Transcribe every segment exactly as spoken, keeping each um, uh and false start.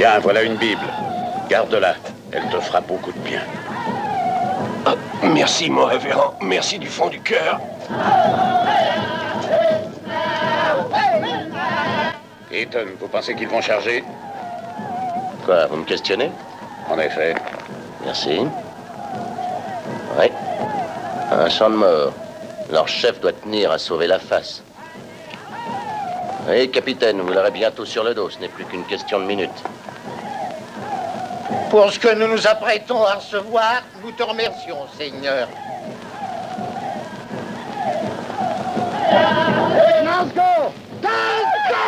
Tiens, voilà une Bible. Garde-la. Elle te fera beaucoup de bien. Ah, merci, mon révérend. Merci du fond du cœur. Ethan, vous pensez qu'ils vont charger? Quoi, vous me questionnez? En effet. Merci. Oui. Un champ de mort. Leur chef doit tenir à sauver la face. Oui, capitaine, vous l'aurez bientôt sur le dos. Ce n'est plus qu'une question de minutes. Pour ce que nous nous apprêtons à recevoir, nous te remercions, Seigneur. Let's go! Let's go!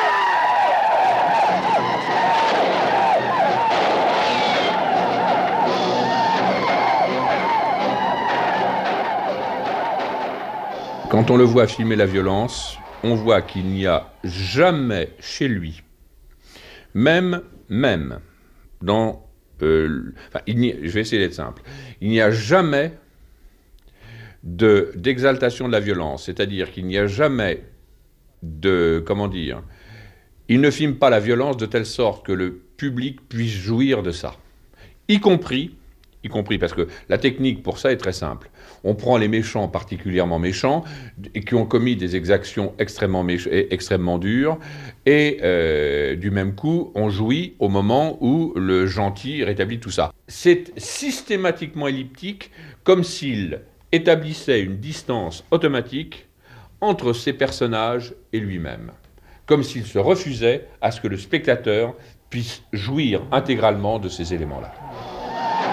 Quand on le voit filmer la violence, on voit qu'il n'y a jamais chez lui, même, même, dans... Euh, enfin, il n'y, je vais essayer d'être simple. Il n'y a jamais de, d'exaltation de la violence, c'est-à-dire qu'il n'y a jamais de... Comment dire? Il ne filme pas la violence de telle sorte que le public puisse jouir de ça, y compris... y compris parce que la technique pour ça est très simple. On prend les méchants particulièrement méchants et qui ont commis des exactions extrêmement, méch- extrêmement dures et euh, du même coup, on jouit au moment où le gentil rétablit tout ça. C'est systématiquement elliptique, comme s'il établissait une distance automatique entre ses personnages et lui-même, comme s'il se refusait à ce que le spectateur puisse jouir intégralement de ces éléments-là.